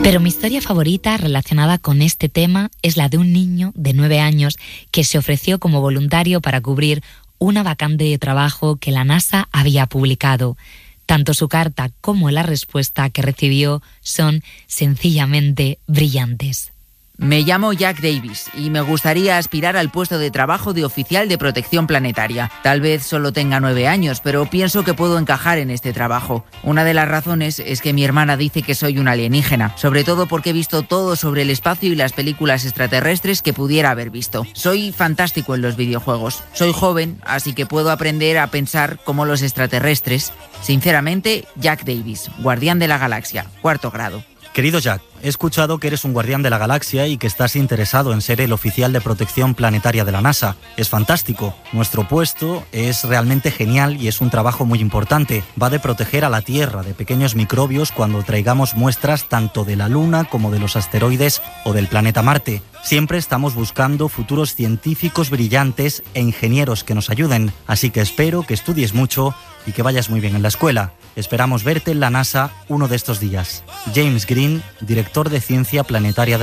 Pero mi historia favorita relacionada con este tema es la de un niño de 9 años que se ofreció como voluntario para cubrir una vacante de trabajo que la NASA había publicado. Tanto su carta como la respuesta que recibió son sencillamente brillantes. Me llamo Jack Davis y me gustaría aspirar al puesto de trabajo de oficial de protección planetaria. Tal vez solo tenga 9 años, pero pienso que puedo encajar en este trabajo. Una de las razones es que mi hermana dice que soy un alienígena, sobre todo porque he visto todo sobre el espacio y las películas extraterrestres que pudiera haber visto. Soy fantástico en los videojuegos. Soy joven, así que puedo aprender a pensar como los extraterrestres. Sinceramente, Jack Davis, guardián de la galaxia, 4º grado. Querido Jack, he escuchado que eres un guardián de la galaxia y que estás interesado en ser el oficial de protección planetaria de la NASA. Es fantástico. Nuestro puesto es realmente genial y es un trabajo muy importante. Va de proteger a la Tierra de pequeños microbios cuando traigamos muestras tanto de la Luna como de los asteroides o del planeta Marte. Siempre estamos buscando futuros científicos brillantes e ingenieros que nos ayuden. Así que espero que estudies mucho y que vayas muy bien en la escuela. Esperamos verte en la NASA uno de estos días. James Green, director de Ciencia Planetaria de